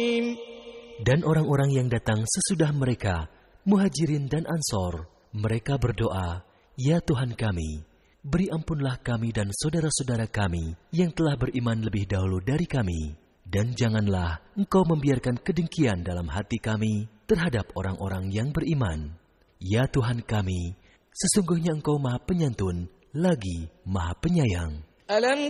Dan orang-orang yang datang sesudah mereka, Muhajirin dan Ansor, mereka berdoa, "Ya Tuhan kami, beri ampunlah kami dan saudara-saudara kami yang telah beriman lebih dahulu dari kami. Dan janganlah Engkau membiarkan kedengkian dalam hati kami terhadap orang-orang yang beriman. Ya Tuhan kami, sesungguhnya Engkau Maha Penyantun, lagi Maha Penyayang." ألم